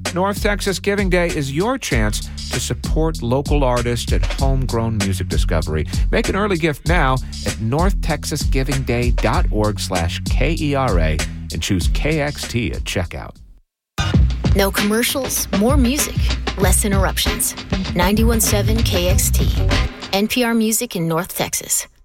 North Texas Giving Day is your chance to support local artists and homegrown music discovery. Make an early gift now at northtexasgivingday.org/KERA and choose KXT at checkout. No commercials, more music, less interruptions. 91.7 KXT, NPR Music in North Texas.